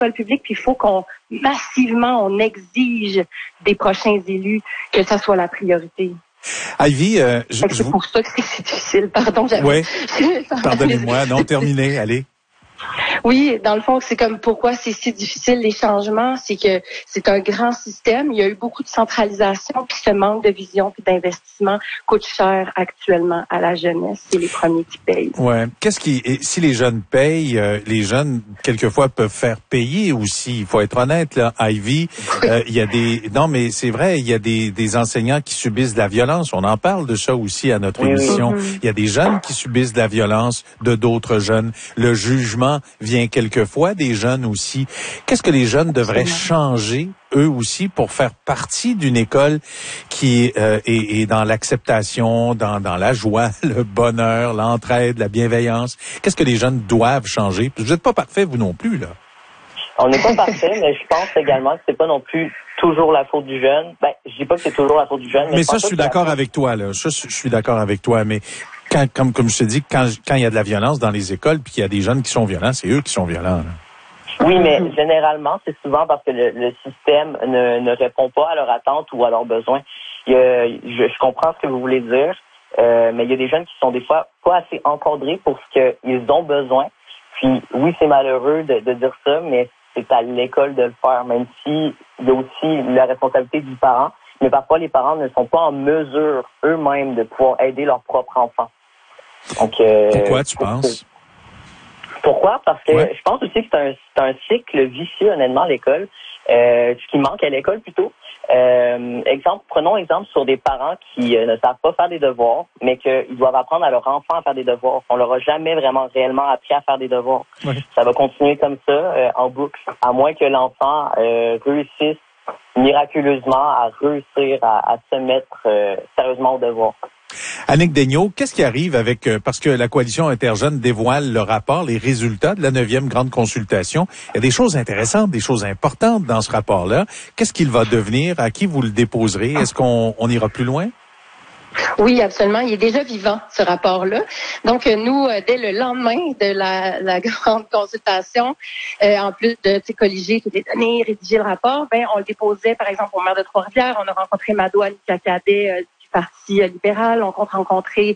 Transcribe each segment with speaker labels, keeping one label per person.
Speaker 1: l'école publique, puis il faut qu'on massivement on exige des prochains élus que ça soit la priorité.
Speaker 2: Ivy,
Speaker 1: c'est pour ça que c'est difficile. Pardon, j'avais.
Speaker 2: Ouais. Pardonnez-moi. Non, terminé. Allez.
Speaker 1: Oui, dans le fond, c'est comme pourquoi c'est si difficile les changements, c'est que c'est un grand système. Il y a eu beaucoup de centralisation, puis ce manque de vision puis d'investissement coûte cher actuellement à la jeunesse. C'est les premiers qui payent.
Speaker 2: Ouais. Si les jeunes payent, les jeunes quelquefois peuvent faire payer aussi. Il faut être honnête là, Ivy. Il y a non, mais c'est vrai, il y a des enseignants qui subissent de la violence. On en parle de ça aussi à notre émission. Il y a des jeunes qui subissent de la violence de d'autres jeunes. Le jugement vient quelquefois des jeunes aussi. Qu'est-ce que les jeunes devraient changer, eux aussi, pour faire partie d'une école qui est dans l'acceptation, dans la joie, le bonheur, l'entraide, la bienveillance? Qu'est-ce que les jeunes doivent changer? Vous n'êtes pas parfait, vous non plus, là.
Speaker 3: On n'est pas parfait, mais je pense également que c'est pas non plus toujours la faute du jeune. Ben, je dis pas que c'est toujours la faute du jeune.
Speaker 2: Mais ça, je suis d'accord avec toi, là. Je suis d'accord avec toi, mais comme je te dis, quand il y a de la violence dans les écoles puis qu'il y a des jeunes qui sont violents, c'est eux qui sont violents, là.
Speaker 3: Oui, mais généralement, c'est souvent parce que le système ne répond pas à leurs attentes ou à leurs besoins. Je comprends ce que vous voulez dire, mais il y a des jeunes qui sont des fois pas assez encadrés pour ce qu'ils ont besoin. Puis oui, c'est malheureux de dire ça, mais c'est à l'école de le faire, même si il y a aussi la responsabilité du parent. Mais parfois, les parents ne sont pas en mesure eux-mêmes de pouvoir aider leur propre enfant. Donc,
Speaker 2: pourquoi tu penses?
Speaker 3: Pourquoi? Parce que je pense aussi que c'est un cycle vicieux, honnêtement, l'école. Ce qui manque à l'école, plutôt. Prenons exemple sur des parents qui ne savent pas faire des devoirs, mais qu'ils doivent apprendre à leur enfant à faire des devoirs. On leur a jamais vraiment réellement appris à faire des devoirs. Oui. Ça va continuer comme ça, en boucle, à moins que l'enfant réussisse miraculeusement à réussir à se mettre sérieusement au devoir.
Speaker 2: Annick Daigneault, qu'est-ce qui arrive parce que la Coalition Interjeunes dévoile le rapport, les résultats de la 9e grande consultation. Il y a des choses intéressantes, des choses importantes dans ce rapport-là. Qu'est-ce qu'il va devenir? À qui vous le déposerez? Est-ce qu'on ira plus loin?
Speaker 1: Oui, absolument. Il est déjà vivant, ce rapport-là. Donc, nous, dès le lendemain de la grande consultation, en plus de colliger toutes les données, rédiger le rapport, on le déposait, par exemple, au maire de Trois-Rivières. On a rencontré Mado Anita-Cadet du Parti libéral. On a rencontré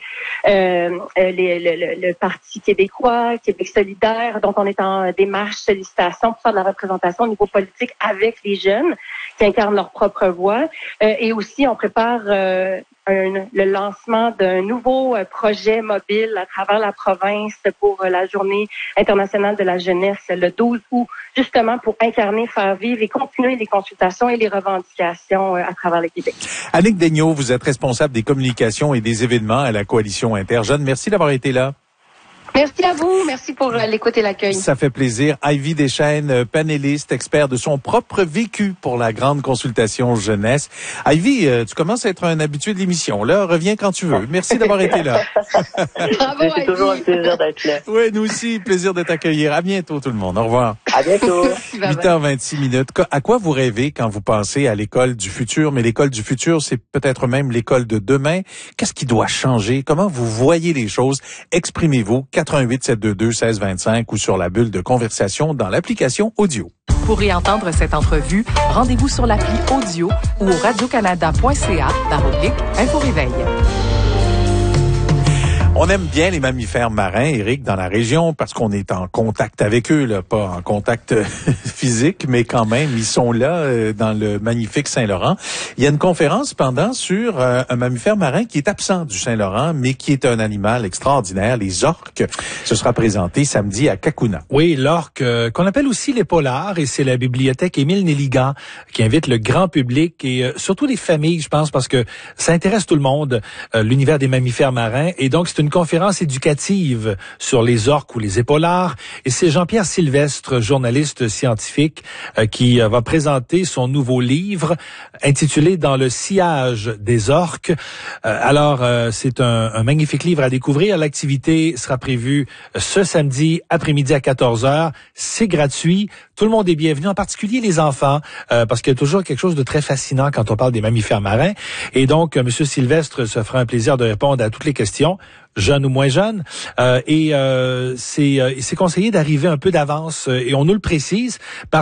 Speaker 1: le Parti québécois, Québec solidaire. Donc, on est en démarche sollicitation pour faire de la représentation au niveau politique avec les jeunes qui incarnent leur propre voix. Et aussi, on prépare le lancement d'un nouveau projet mobile à travers la province pour la Journée internationale de la jeunesse le 12 août, justement pour incarner, faire vivre et continuer les consultations et les revendications à travers le Québec.
Speaker 2: Annick Daigneault, vous êtes responsable des communications et des événements à la Coalition Interjeunes. Merci d'avoir été là.
Speaker 1: Merci à vous. Merci pour l'écoute et l'accueil.
Speaker 2: Ça fait plaisir. Ivy Deschênes, panéliste, expert de son propre vécu pour la grande consultation jeunesse. Ivy, tu commences à être un habitué de l'émission. Là, reviens quand tu veux. Merci d'avoir été là.
Speaker 1: Bravo,
Speaker 3: c'est toujours un plaisir d'être là.
Speaker 2: Oui, nous aussi, plaisir de t'accueillir. À bientôt tout le monde. Au revoir.
Speaker 3: À bientôt.
Speaker 2: 8h26. À quoi vous rêvez quand vous pensez à l'école du futur? Mais l'école du futur, c'est peut-être même l'école de demain. Qu'est-ce qui doit changer? Comment vous voyez les choses? Exprimez-vous. 88-722-1625 ou sur la bulle de conversation dans l'application audio.
Speaker 4: Pour réentendre cette entrevue, rendez-vous sur l'appli audio ou au radiocanada.ca/info-réveil.
Speaker 2: On aime bien les mammifères marins, Éric, dans la région, parce qu'on est en contact avec eux, là, pas en contact physique, mais quand même, ils sont là dans le magnifique Saint-Laurent. Il y a une conférence pendant sur un mammifère marin qui est absent du Saint-Laurent, mais qui est un animal extraordinaire, les orques. Ce sera présenté samedi à Cacouna.
Speaker 5: Oui, l'orque, qu'on appelle aussi les polars, et c'est la bibliothèque Émile Nelligan qui invite le grand public et surtout les familles, je pense, parce que ça intéresse tout le monde, l'univers des mammifères marins, et donc c'est une conférence éducative sur les orques ou les épaulards. Et c'est Jean-Pierre Sylvestre, journaliste scientifique, qui va présenter son nouveau livre intitulé « Dans le sillage des orques ». Alors, c'est un magnifique livre à découvrir. L'activité sera prévue ce samedi après-midi à 14h. C'est gratuit. Tout le monde est bienvenu, en particulier les enfants, parce qu'il y a toujours quelque chose de très fascinant quand on parle des mammifères marins. Et donc, M. Sylvestre se fera un plaisir de répondre à toutes les questions, jeunes ou moins jeunes. C'est conseillé d'arriver un peu d'avance, et on nous le précise, parce